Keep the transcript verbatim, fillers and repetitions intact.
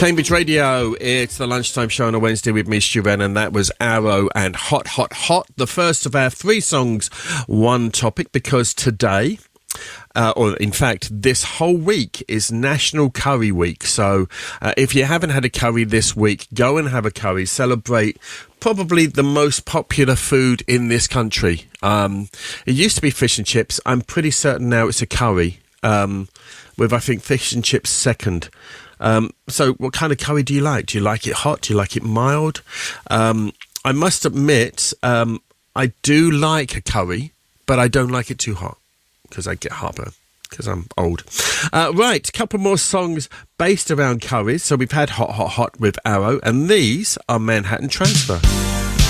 Cambridge Radio, it's the lunchtime show on a Wednesday with me, Stu Wren, and that was Arrow and Hot, Hot, Hot, the first of our three songs, one topic, because today, uh, or in fact, this whole week is National Curry Week. So uh, if you haven't had a curry this week, go and have a curry, celebrate probably the most popular food in this country. Um, it used to be fish and chips. I'm pretty certain now it's a curry, um, with, I think, fish and chips second. Um, so what kind of curry do you like? Do you like it hot? Do you like it mild? Um, I must admit, um, I do like a curry, but I don't like it too hot because I get heartburn because I'm old. Uh, right, a couple more songs based around curries. So we've had Hot, Hot, Hot with Arrow, and these are Manhattan Transfer.